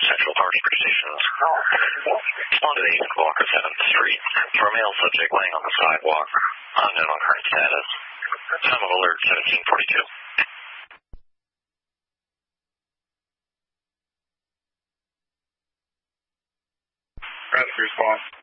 Central Park stations. Respond to 8 Walker 7th Street for a male subject laying on the sidewalk. Unknown on current status. Time of alert 1742. Rescue response.